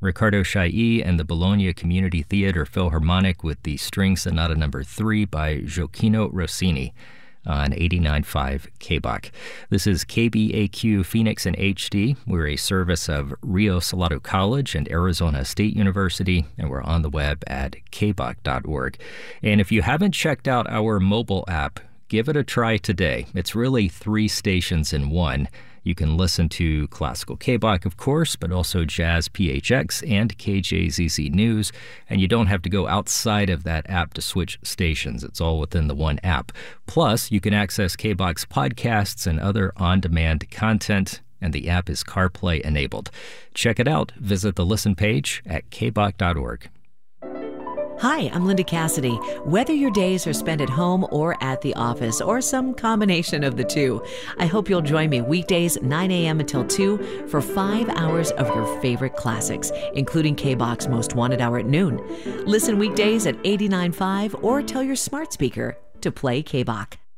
Riccardo Chailly and the Bologna Community Theater Philharmonic with the String Sonata No. 3 by Gioacchino Rossini on 89.5 KBOC. This is KBAQ Phoenix in HD. We're a service of Rio Salado College and Arizona State University, and we're on the web at kboc.org. And if you haven't checked out our mobile app, give it a try today. It's really 3 stations in one. You can listen to Classical KBOC, of course, but also Jazz PHX and KJZZ News, and you don't have to go outside of that app to switch stations. It's all within the one app. Plus, you can access KBOC's podcasts and other on-demand content, and the app is CarPlay enabled. Check it out. Visit the listen page at kboc.org. Hi, I'm Linda Cassidy. Whether your days are spent at home or at the office, or some combination of the two, I hope you'll join me weekdays 9 a.m. until 2 for 5 hours of your favorite classics, including KBOC's Most Wanted Hour at noon. Listen weekdays at 89.5 or tell your smart speaker to play KBOC.